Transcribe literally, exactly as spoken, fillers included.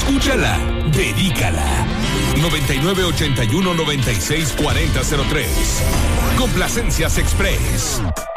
Escúchala, dedícala. noventa y nueve ochenta y uno noventa y seis cuarenta cero tres. Complacencias Express.